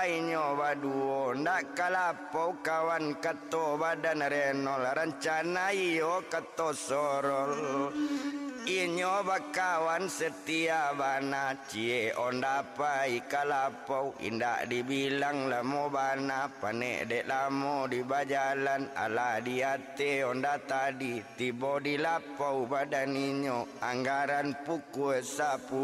inyo baduo ndak kalapau kawan kato badan renol rencana iyo kato sorol inyo bakawan setia bana cie onda pai kalapau indak dibilang lamo bana panek dek lamo di bajalan ala diate onda tadi tibo di lapau badan inyo anggaran pukul 10